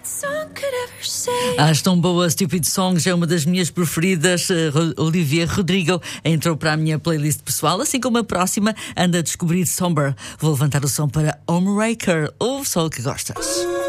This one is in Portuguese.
Acho tão boa. Stupid Songs é uma das minhas preferidas. Olivia Rodrigo entrou para a minha playlist pessoal, assim como a próxima anda a descobrir Somber. Vou levantar o som para Homewrecker. Ouve só o que gostas.